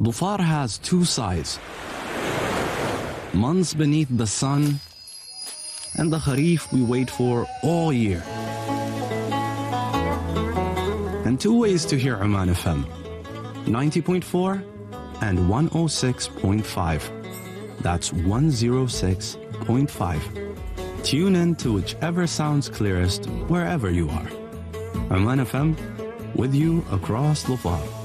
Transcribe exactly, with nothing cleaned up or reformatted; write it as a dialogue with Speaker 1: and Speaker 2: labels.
Speaker 1: Dhofar has two sides. Months beneath the sun, and the Kharif we wait for all year. And two ways to hear Oman F M, ninety point four and one oh six point five. That's one oh six point five. Tune in to whichever sounds clearest wherever you are. Oman F M, with you across Dhofar.